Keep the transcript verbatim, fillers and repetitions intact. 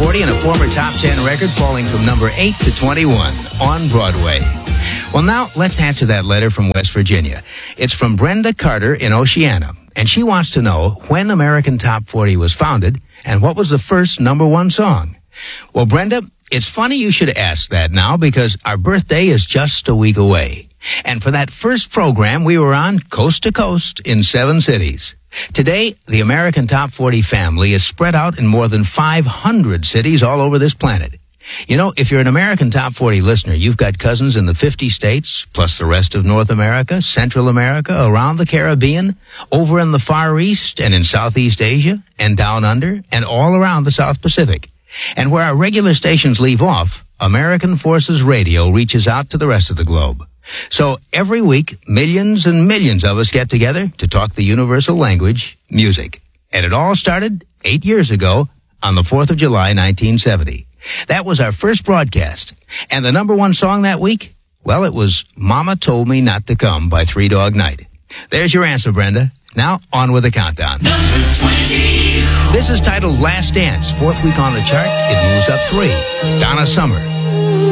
forty and a former top ten record falling from number eight to twenty-one on Broadway. Well, now let's answer that letter from West Virginia. It's from Brenda Carter in Oceana, and she wants to know when American Top forty was founded and what was the first number one song. Well, Brenda, it's funny you should ask that now because our birthday is just a week away. And for that first program, we were on coast to coast in seven cities. Today, the American Top forty family is spread out in more than five hundred cities all over this planet. You know, if you're an American Top forty listener, you've got cousins in the fifty states, plus the rest of North America, Central America, around the Caribbean, over in the Far East and in Southeast Asia, and down under, and all around the South Pacific. And where our regular stations leave off, American Forces Radio reaches out to the rest of the globe. So every week, millions and millions of us get together to talk the universal language, music. And it all started eight years ago on the fourth of July, nineteen seventy. That was our first broadcast. And the number one song that week? Well, it was Mama Told Me Not to Come by Three Dog Night. There's your answer, Brenda. Now, on with the countdown. Number twenty. This is titled Last Dance. Fourth week on the chart, it moves up three. Donna Summer.